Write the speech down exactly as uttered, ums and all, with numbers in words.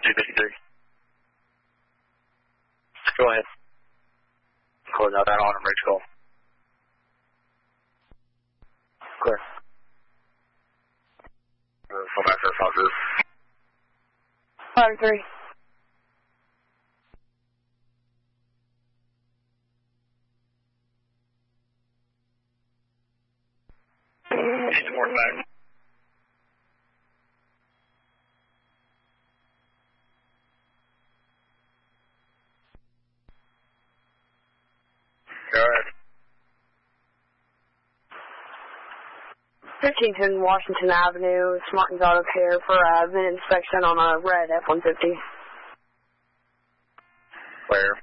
two fifty-three. Go ahead. Close out that on and bridge call. Clear. Come back to the front roof. five three. Need support back. Go ahead. fifteen ten Washington Avenue, Martin's Auto Care for a uh, V I N inspection on a red F one fifty. Where?